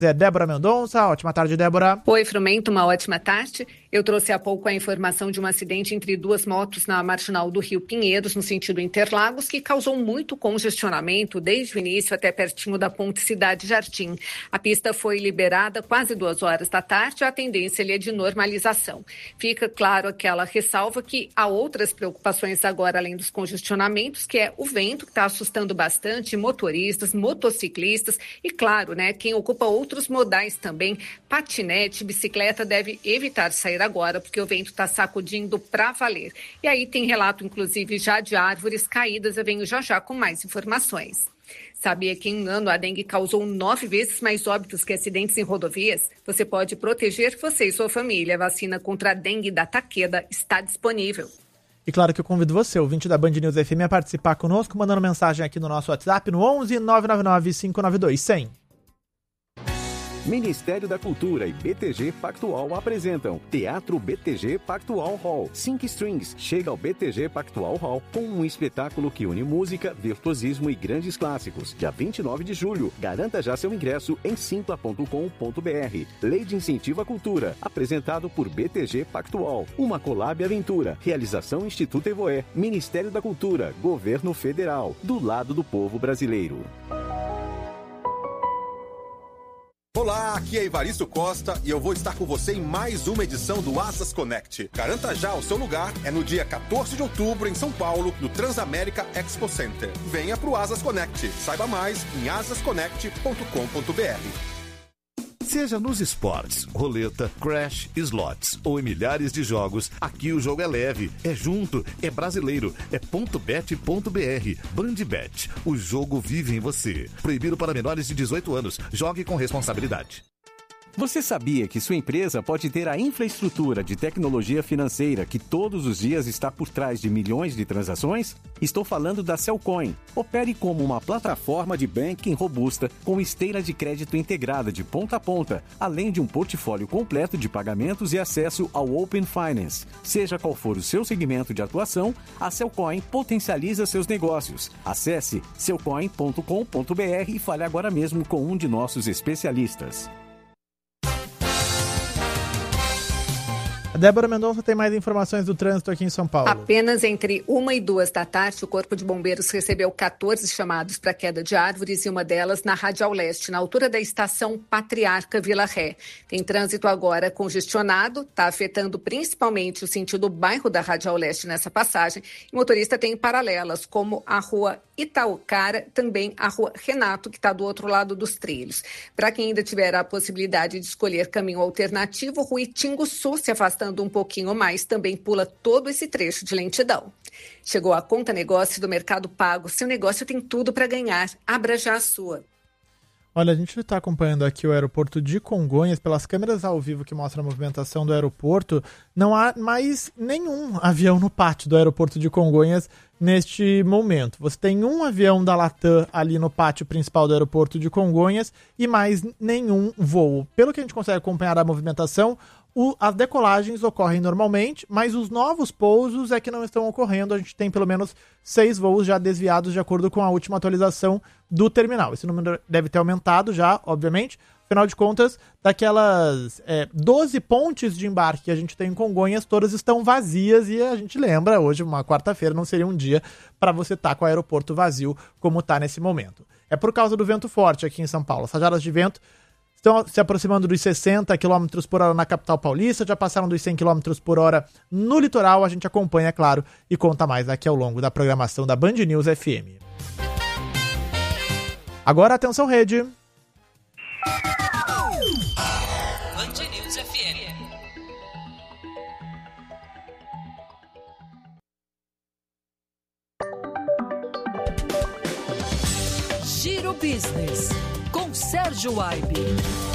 É Débora Mendonça. Ótima tarde, Débora. Oi, Frumento, uma ótima tarde. Eu trouxe há pouco a informação de um acidente entre duas motos na marginal do Rio Pinheiros, no sentido Interlagos, que causou muito congestionamento desde o início até pertinho da Ponte Cidade Jardim. A pista foi liberada quase 2 horas da tarde, a tendência é de normalização. Fica claro aquela ressalva que há outras preocupações agora, além dos congestionamentos, que é o vento, que está assustando bastante motoristas, motociclistas e, claro, quem ocupa outros modais também, patinete, bicicleta, deve evitar sair agora, porque o vento está sacudindo para valer. E aí tem relato, inclusive, já de árvores caídas. Eu venho já com mais informações. Sabia que em um ano a dengue causou 9 vezes mais óbitos que acidentes em rodovias? Você pode proteger você e sua família. A vacina contra a dengue da Takeda está disponível. E claro que eu convido você, ouvinte da Band News FM, a participar conosco, mandando mensagem aqui no nosso WhatsApp no 11 999 592 100. Ministério da Cultura e BTG Pactual apresentam Teatro BTG Pactual Hall. 5 Strings chega ao BTG Pactual Hall com um espetáculo que une música, virtuosismo e grandes clássicos. Dia 29 de julho. Garanta já seu ingresso em simpla.com.br. Lei de Incentivo à Cultura. Apresentado por BTG Pactual. Uma collab aventura. Realização Instituto Evoé. Ministério da Cultura. Governo Federal. Do lado do povo brasileiro. Olá, aqui é Evaristo Costa e eu vou estar com você em mais uma edição do Asas Connect. Garanta já o seu lugar, é no dia 14 de outubro em São Paulo, no Transamérica Expo Center. Venha pro Asas Connect. Saiba mais em asasconnect.com.br. Seja nos esportes, roleta, crash, slots ou em milhares de jogos, aqui o jogo é leve, é junto, é brasileiro, é .bet.br. Bandbet, o jogo vive em você. Proibido para menores de 18 anos. Jogue com responsabilidade. Você sabia que sua empresa pode ter a infraestrutura de tecnologia financeira que todos os dias está por trás de milhões de transações? Estou falando da Cellcoin. Opere como uma plataforma de banking robusta com esteira de crédito integrada de ponta a ponta, além de um portfólio completo de pagamentos e acesso ao Open Finance. Seja qual for o seu segmento de atuação, a Cellcoin potencializa seus negócios. Acesse cellcoin.com.br e fale agora mesmo com um de nossos especialistas. A Débora Mendonça tem mais informações do trânsito aqui em São Paulo. Apenas entre 1 e 2 da tarde, o Corpo de Bombeiros recebeu 14 chamados para queda de árvores e uma delas na Radial Leste, na altura da estação Patriarca Vila Ré. Tem trânsito agora congestionado, está afetando principalmente o sentido bairro da Radial Leste nessa passagem. O motorista tem paralelas, como a rua Itaucara, também a rua Renato, que está do outro lado dos trilhos. Para quem ainda tiver a possibilidade de escolher caminho alternativo, Rua Itinguçu, se afastando um pouquinho mais, também pula todo esse trecho de lentidão. Chegou a Conta Negócio do Mercado Pago. Seu negócio tem tudo para ganhar. Abra já a sua. Olha, a gente está acompanhando aqui o aeroporto de Congonhas, pelas câmeras ao vivo que mostram a movimentação do aeroporto. Não há mais nenhum avião no pátio do aeroporto de Congonhas neste momento. Você tem um avião da Latam ali no pátio principal do aeroporto de Congonhas e mais nenhum voo. Pelo que a gente consegue acompanhar a movimentação, as decolagens ocorrem normalmente, mas os novos pousos é que não estão ocorrendo. A gente tem pelo menos 6 voos já desviados de acordo com a última atualização do terminal. Esse número deve ter aumentado já, obviamente. Afinal de contas, daquelas 12 pontes de embarque que a gente tem em Congonhas, todas estão vazias e a gente lembra, hoje, uma quarta-feira, não seria um dia para você estar com o aeroporto vazio como está nesse momento. É por causa do vento forte aqui em São Paulo. As rajadas de vento estão se aproximando dos 60 km por hora na capital paulista, já passaram dos 100 km por hora no litoral. A gente acompanha, é claro, e conta mais aqui ao longo da programação da Band News FM. Agora, atenção, rede. Band News FM. Giro Business, com Sérgio Aibe.